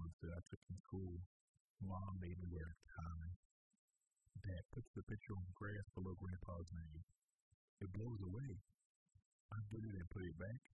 notes that I took in school. Mom made me wear at the time. Dad puts the picture on the grass below Grandpa's name. It blows away. I get it and put it back.